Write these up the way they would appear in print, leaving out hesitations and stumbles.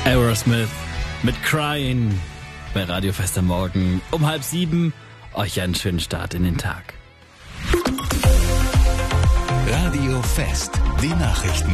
Aerosmith mit Crying bei Radio Fest am Morgen um 6:30. Euch einen schönen Start in den Tag. Radio Fest, die Nachrichten.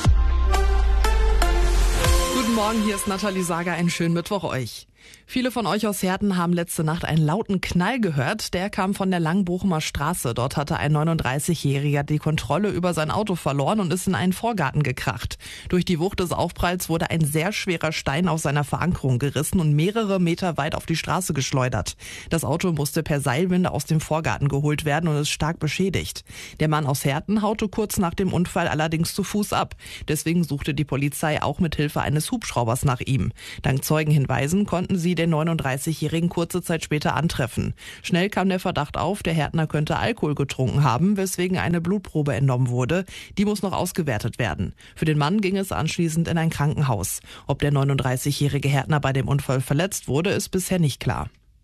Guten Morgen, hier ist Nathalie Sager, einen schönen Mittwoch euch. Viele von euch aus Herten haben letzte Nacht einen lauten Knall gehört. Der kam von der Langbochumer Straße. Dort hatte ein 39-Jähriger die Kontrolle über sein Auto verloren und ist in einen Vorgarten gekracht. Durch die Wucht des Aufpralls wurde ein sehr schwerer Stein aus seiner Verankerung gerissen und mehrere Meter weit auf die Straße geschleudert. Das Auto musste per Seilwinde aus dem Vorgarten geholt werden und ist stark beschädigt. Der Mann aus Herten haute kurz nach dem Unfall allerdings zu Fuß ab. Deswegen suchte die Polizei auch mit Hilfe eines Hubschraubers nach ihm. Dank Zeugenhinweisen konnten sie den 39-Jährigen kurze Zeit später antreffen. Schnell kam der Verdacht auf, der Härtner könnte Alkohol getrunken haben, weswegen eine Blutprobe entnommen wurde. Die muss noch ausgewertet werden. Für den Mann ging es anschließend in ein Krankenhaus. Ob der 39-jährige Härtner bei dem Unfall verletzt wurde, ist bisher nicht klar.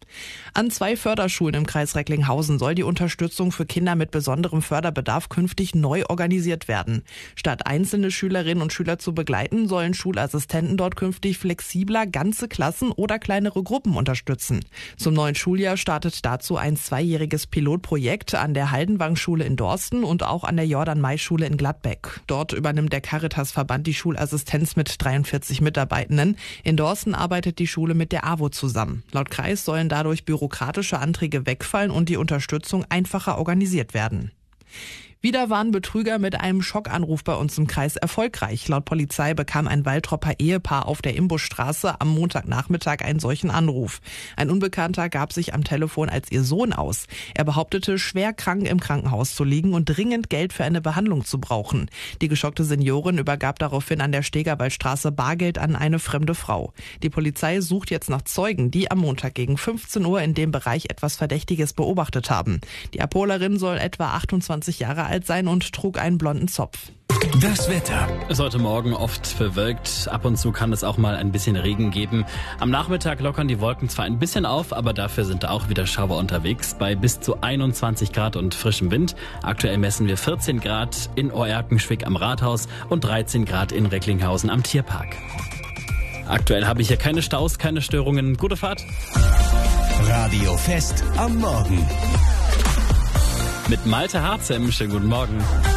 An 2 Förderschulen im Kreis Recklinghausen soll die Unterstützung für Kinder mit besonderem Förderbedarf künftig neu organisiert werden. Statt einzelne Schülerinnen und Schüler zu begleiten, sollen Schulassistenten dort künftig flexibler ganze Klassen oder kleinere Gruppen unterstützen. Zum neuen Schuljahr startet dazu ein 2-jähriges Pilotprojekt an der Haldenwangschule in Dorsten und auch an der Jordan-May-Schule in Gladbeck. Dort übernimmt der Caritas-Verband die Schulassistenz mit 43 Mitarbeitenden. In Dorsten arbeitet die Schule mit der AWO zusammen. Laut Kreis sollen dadurch bürokratische Anträge wegfallen und die Unterstützung einfacher organisiert werden. Wieder waren Betrüger mit einem Schockanruf bei uns im Kreis erfolgreich. Laut Polizei bekam ein Waltropper Ehepaar auf der Imbusstraße am Montagnachmittag einen solchen Anruf. Ein Unbekannter gab sich am Telefon als ihr Sohn aus. Er behauptete, schwer krank im Krankenhaus zu liegen und dringend Geld für eine Behandlung zu brauchen. Die geschockte Seniorin übergab daraufhin an der Stegerwaldstraße Bargeld an eine fremde Frau. Die Polizei sucht jetzt nach Zeugen, die am Montag gegen 15 Uhr in dem Bereich etwas Verdächtiges beobachtet haben. Die Abholerin soll etwa 28 Jahre alt sein und trug einen blonden Zopf. Das Wetter. Es ist heute Morgen oft bewölkt. Ab und zu kann es auch mal ein bisschen Regen geben. Am Nachmittag lockern die Wolken zwar ein bisschen auf, aber dafür sind auch wieder Schauer unterwegs bei bis zu 21 Grad und frischem Wind. Aktuell messen wir 14 Grad in Oerkenschwick am Rathaus und 13 Grad in Recklinghausen am Tierpark. Aktuell habe ich hier keine Staus, keine Störungen. Gute Fahrt. Radio Fest am Morgen. Mit Malte Harzem. Schönen guten Morgen.